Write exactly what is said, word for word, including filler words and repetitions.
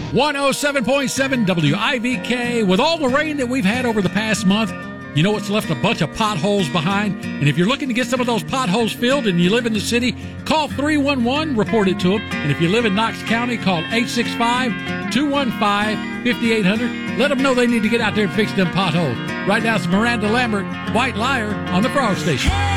one oh seven point seven W I V K. With all the rain that we've had over the past month, you know it's left a bunch of potholes behind. And if you're looking to get some of those potholes filled and you live in the city, call three one one, report it to them. And if you live in Knox County, call eight six five, two one five, five eight zero zero. Let them know they need to get out there and fix them potholes. Right now it's Miranda Lambert, White Liar on the Frog Station.